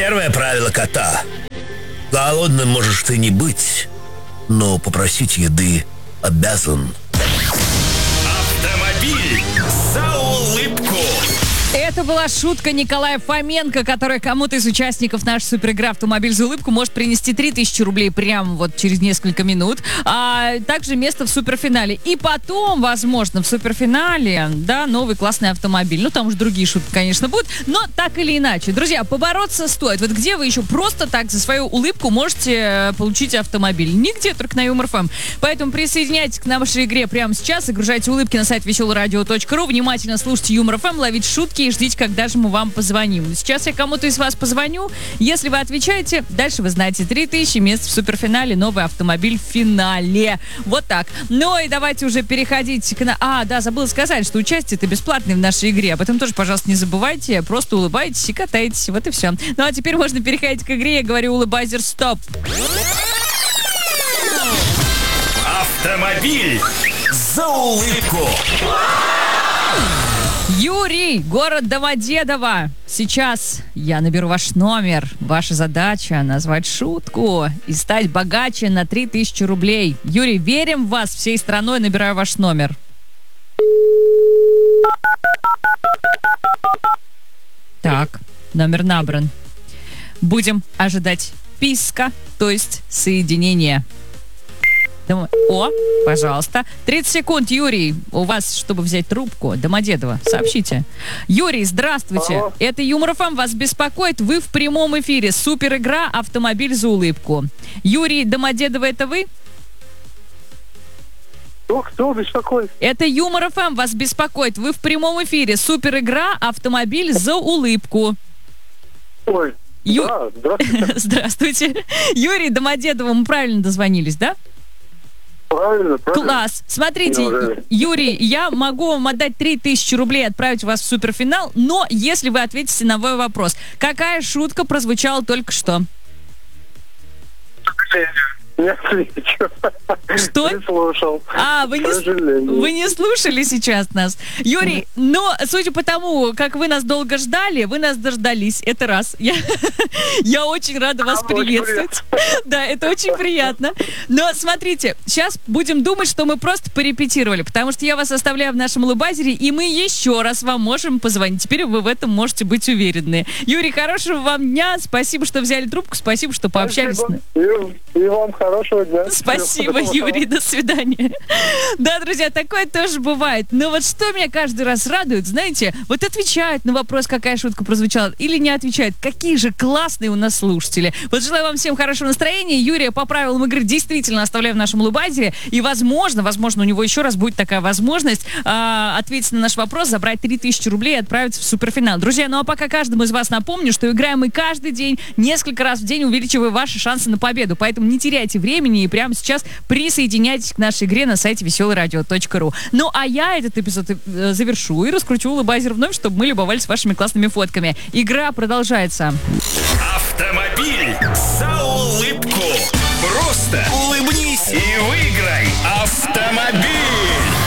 Первое правило кота. Голодным можешь ты не быть, но попросить еды обязан. Автомобиль за улыбку. Это была шутка Николая Фоменко, которая кому-то из участников нашей суперигры «Автомобиль за улыбку» может принести 3000 рублей прямо вот через несколько минут. А также место в суперфинале. И потом, возможно, в суперфинале, да, новый классный автомобиль. Ну, там уже другие шутки, конечно, будут. Но так или иначе. Друзья, побороться стоит. Вот где вы еще просто так за свою улыбку можете получить автомобиль? Нигде, только на Юмор ФМ. Поэтому присоединяйтесь к нашей игре прямо сейчас. Загружайте улыбки на сайт веселорадио.ру. Внимательно слушайте Юмор ФМ, ловите шутки и ждите, когда же мы вам позвоним. Сейчас я кому-то из вас позвоню. Если вы отвечаете, дальше вы знаете 3000 мест в суперфинале, новый автомобиль в финале. Вот так. Ну и давайте уже переходить к... забыла сказать, что участие это бесплатное в нашей игре. Об этом тоже, пожалуйста, не забывайте. Просто улыбайтесь и катайтесь. Вот и все. Ну а теперь можно переходить к игре. Я говорю улыбайзер стоп. Автомобиль за улыбку. Юрий, город Домодедово. Сейчас я наберу ваш номер. Ваша задача назвать шутку и стать богаче на 3000 рублей. Юрий, верим в вас всей страной. Набираю ваш номер. Так, номер набран. Будем ожидать писка, то есть соединения. О, пожалуйста. 30 секунд, Юрий. У вас, чтобы взять трубку. Домодедово, сообщите. Юрий, здравствуйте. Алло. Это Юмор ФМ вас беспокоит. Вы в прямом эфире. Супер игра «Автомобиль за улыбку». Юрий, Домодедово, это вы? Кто беспокоит? Это Юмор ФМ вас беспокоит. Вы в прямом эфире. Супер игра «Автомобиль за улыбку». Ой, да, здравствуйте. Здравствуйте. Юрий, Домодедово, мы правильно дозвонились, да? Правильно. Класс. Смотрите, Юрий, я могу вам отдать 3000 рублей и отправить вас в суперфинал, но если вы ответите на мой вопрос, какая шутка прозвучала только что? Не отвечу. Что? Не слушал. Вы не слушали сейчас нас. Юрий, но судя по тому, как вы нас долго ждали, вы нас дождались. Это раз. Я очень рада вас приветствовать. Да, это очень приятно. Но смотрите, сейчас будем думать, что мы просто порепетировали, потому что я вас оставляю в нашем улыбайзере, и мы еще раз вам можем позвонить. Теперь вы в этом можете быть уверены. Юрий, хорошего вам дня. Спасибо, что взяли трубку. Спасибо, что пообщались. И вам хорошего дня. Спасибо, Юрий, до свидания. Да, друзья, такое тоже бывает. Но вот что меня каждый раз радует, знаете, вот отвечают на вопрос, какая шутка прозвучала, или не отвечают. Какие же классные у нас слушатели. Вот желаю вам всем хорошего настроения. Юрия по правилам игры действительно оставляю в нашем улыбайзере. И возможно, у него еще раз будет такая возможность ответить на наш вопрос, забрать 3000 рублей и отправиться в суперфинал. Друзья, ну а пока каждому из вас напомню, что играем мы каждый день, несколько раз в день, увеличивая ваши шансы на победу. Поэтому не теряйте времени и прямо сейчас присоединяйтесь к нашей игре на сайте веселорадио.ру. Ну а я этот эпизод завершу и раскручу улыбайзер вновь, чтобы мы любовались вашими классными фотками. Игра продолжается. Автомобиль за улыбку. Просто улыбнись и выиграй автомобиль.